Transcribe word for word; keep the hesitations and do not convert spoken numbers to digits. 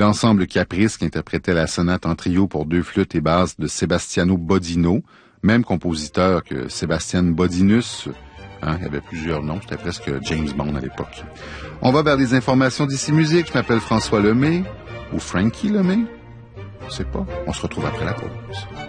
L'ensemble Caprice qui interprétait la sonate en trio pour deux flûtes et basses de Sebastiano Bodino, même compositeur que Sébastien Bodinus. Hein, il y avait plusieurs noms, c'était presque James Bond à l'époque. On va vers les informations d'ici musique. Je m'appelle François Lemay, ou Frankie Lemay. Je sais pas. On se retrouve après la pause.